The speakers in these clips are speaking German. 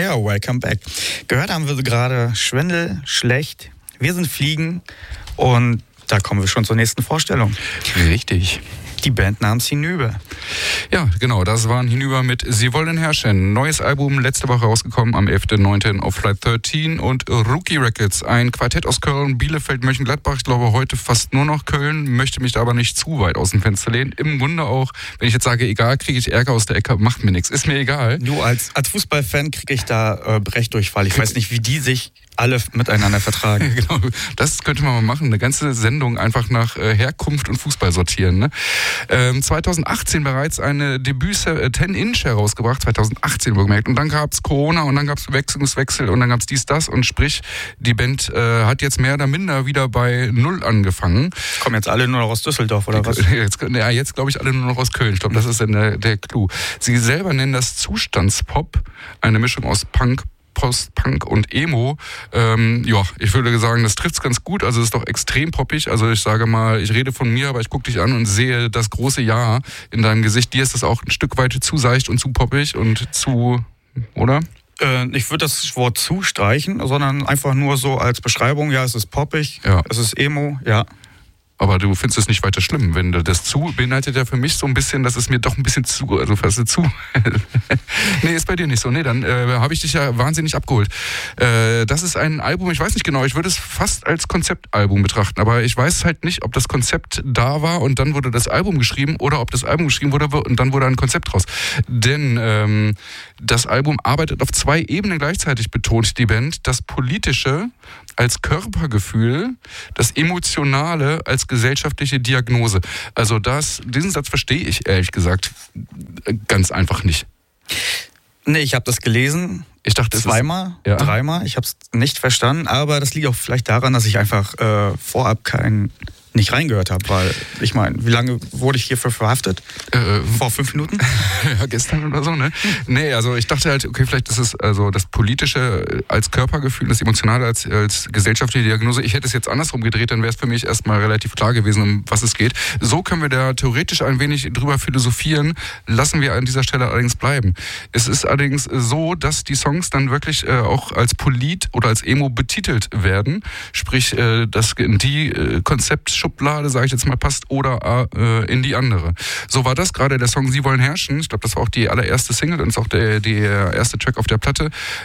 Ja, welcome back. Gehört haben wir gerade Schwindel, schlecht, wir sind Fliegen und da kommen wir schon zur nächsten Vorstellung. Richtig. Die Band namens Hinüber. Ja, genau, das waren Hinüber mit Sie wollen herrschen. Neues Album, letzte Woche rausgekommen am 11.09. auf Flight 13 und Rookie Records. Ein Quartett aus Köln, Bielefeld, Mönchengladbach. Ich glaube heute fast nur noch Köln, möchte mich da aber nicht zu weit aus dem Fenster lehnen. Im Grunde auch, wenn ich jetzt sage, egal, kriege ich Ärger aus der Ecke, macht mir nichts, ist mir egal. Du, als Fußballfan kriege ich da Brechdurchfall. Ich weiß nicht, wie die sich alle miteinander vertragen. Genau, das könnte man mal machen. Eine ganze Sendung einfach nach Herkunft und Fußball sortieren. Ne? 2018 bereits eine Debüt 10-Inch herausgebracht, 2018 wohlgemerkt. Und dann gab es Corona und dann gab es Besetzungswechsel und dann gab es dies, das. Und sprich, die Band hat jetzt mehr oder minder wieder bei Null angefangen. Kommen jetzt alle nur noch aus Düsseldorf oder was? Jetzt glaube ich alle nur noch aus Köln. Ich glaube, das ist dann der Clou. Sie selber nennen das Zustandspop, eine Mischung aus Punk, Post-Punk und Emo. Ich würde sagen, das trifft's ganz gut. Also es ist doch extrem poppig. Also ich sage mal, ich rede von mir, aber ich gucke dich an und sehe das große Ja in deinem Gesicht. Dir ist das auch ein Stück weit zu seicht und zu poppig und zu, oder? Ich würde das Wort zu streichen, sondern einfach nur so als Beschreibung. Ja, es ist poppig, ja. Es ist Emo, ja. Aber du findest es nicht weiter schlimm, wenn das zu beinhaltet ja für mich so ein bisschen, dass es mir doch ein bisschen zu, also fast zu. Nee, ist bei dir nicht so. Nee, dann habe ich dich ja wahnsinnig abgeholt. Das ist ein Album, ich weiß nicht genau, ich würde es fast als Konzeptalbum betrachten, aber ich weiß halt nicht, ob das Konzept da war und dann wurde das Album geschrieben oder ob das Album geschrieben wurde und dann wurde ein Konzept draus. Denn das Album arbeitet auf 2 Ebenen gleichzeitig, betont die Band. Das Politische als Körpergefühl, das Emotionale als gesellschaftliche Diagnose. Also diesen Satz verstehe ich ehrlich gesagt ganz einfach nicht. Nee, ich habe das gelesen. Ich dachte, zweimal, dreimal. Ich habe es nicht verstanden, aber das liegt auch vielleicht daran, dass ich einfach vorab nicht reingehört habe, weil ich meine, wie lange wurde ich hierfür verhaftet? Vor 5 Minuten? Ja, gestern oder so, ne? Nee, also ich dachte halt, okay, vielleicht ist es also das Politische als Körpergefühl, das Emotionale als gesellschaftliche Diagnose. Ich hätte es jetzt andersrum gedreht, dann wäre es für mich erstmal relativ klar gewesen, um was es geht. So können wir da theoretisch ein wenig drüber philosophieren, lassen wir an dieser Stelle allerdings bleiben. Es ist allerdings so, dass die Songs dann wirklich auch als Polit oder als Emo betitelt werden, sprich, dass in die Konzeptschublade, sage ich jetzt mal, passt oder in die andere. So war das gerade der Song Sie wollen herrschen. Ich glaube, das war auch die allererste Single und ist auch der erste Track auf der Platte.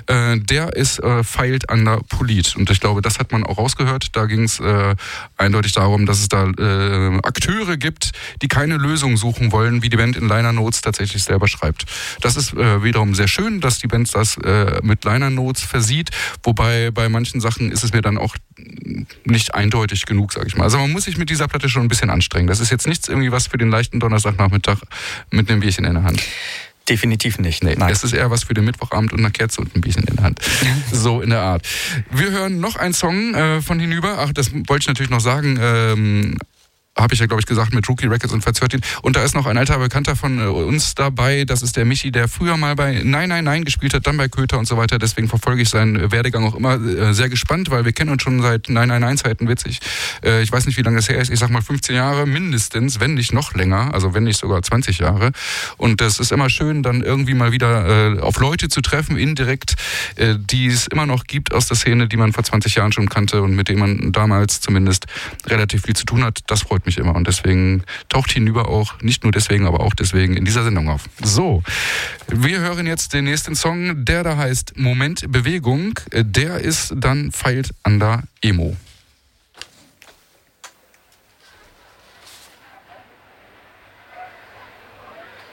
Der ist Filed Under Polit. Und ich glaube, das hat man auch rausgehört. Da ging es eindeutig darum, dass es da Akteure gibt, die keine Lösung suchen wollen, wie die Band in Liner Notes tatsächlich selber schreibt. Das ist wiederum sehr schön, dass die Band das mit Liner Notes versieht. Wobei bei manchen Sachen ist es mir dann auch nicht eindeutig genug, sage ich mal. Also man muss sich mit dieser Platte schon ein bisschen anstrengen. Das ist jetzt nichts irgendwie was für den leichten Donnerstagnachmittag mit einem Bierchen in der Hand. Definitiv nicht. Nee, das ist eher was für den Mittwochabend und eine Kerze und ein Bierchen in der Hand. So in der Art. Wir hören noch einen Song von Hinüber. Ach, das wollte ich natürlich noch sagen. Habe ich ja, glaube ich, gesagt, mit Rookie Records und Flight 13. Und da ist noch ein alter Bekannter von uns dabei. Das ist der Michi, der früher mal bei Nein, Nein, Nein gespielt hat, dann bei Köter und so weiter. Deswegen verfolge ich seinen Werdegang auch immer sehr gespannt, weil wir kennen uns schon seit Nein, Nein, Nein Zeiten, witzig. Ich weiß nicht, wie lange das her ist. Ich sag mal 15 Jahre mindestens, wenn nicht noch länger. Also wenn nicht sogar 20 Jahre. Und das ist immer schön, dann irgendwie mal wieder auf Leute zu treffen, indirekt, die es immer noch gibt aus der Szene, die man vor 20 Jahren schon kannte und mit denen man damals zumindest relativ viel zu tun hat. Das freut mich immer und deswegen taucht Hinüber auch, nicht nur deswegen, aber auch deswegen in dieser Sendung auf. So, wir hören jetzt den nächsten Song, der da heißt Moment Bewegung. Der ist dann Filed Under Emo.